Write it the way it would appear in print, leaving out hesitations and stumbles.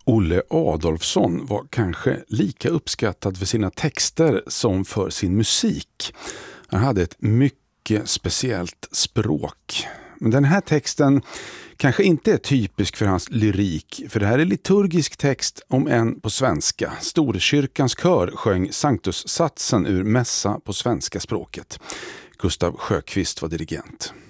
Olle Adolphson var kanske lika uppskattad för sina texter som för sin musik. Han hade ett mycket speciellt språk. Men den här texten kanske inte är typisk för hans lyrik, för det här är liturgisk text om en på svenska. Storkyrkans kör sjöng Sanctus-satsen ur mässa på svenska språket. Gustav Sjöqvist var dirigent.